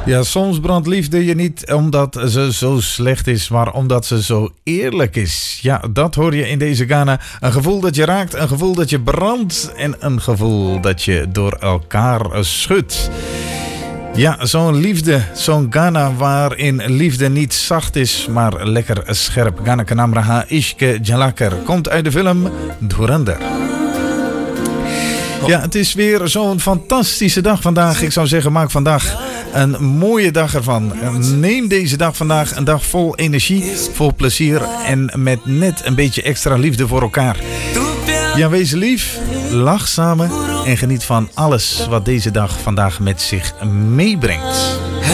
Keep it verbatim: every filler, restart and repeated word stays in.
Ja, soms brandt liefde je niet omdat ze zo slecht is, maar omdat ze zo eerlijk is. Ja, dat hoor je in deze Ghana. Een gevoel dat je raakt, een gevoel dat je brandt en een gevoel dat je door elkaar schudt. Ja, zo'n liefde, zo'n Ghana waarin liefde niet zacht is, maar lekker scherp. Ghana Kanamraha Ishke Jalaker komt uit de film Dhurandhar. Ja, het is weer zo'n fantastische dag vandaag. Ik zou zeggen, maak vandaag een mooie dag ervan. Neem deze dag vandaag een dag vol energie, vol plezier en met net een beetje extra liefde voor elkaar. Ja, wees lief, lach samen en geniet van alles wat deze dag vandaag met zich meebrengt.